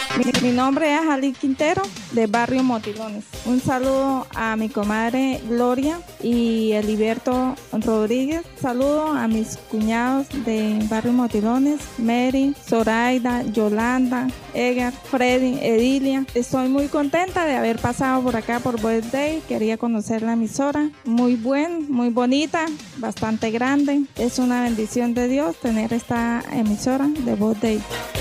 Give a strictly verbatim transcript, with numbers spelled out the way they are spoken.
Mi, mi nombre es Ali Quintero, de Barrio Motilones. Un saludo a mi comadre Gloria y Eliberto Rodríguez. Saludo a mis cuñados de Barrio Motilones, Mary, Zoraida, Yolanda, Edgar, Freddy, Edilia. Estoy muy contenta de haber pasado por acá por Voice Day. Quería conocer la emisora. Muy buen, muy bonita, bastante grande. Es una bendición de Dios tener esta emisora de Voice Day.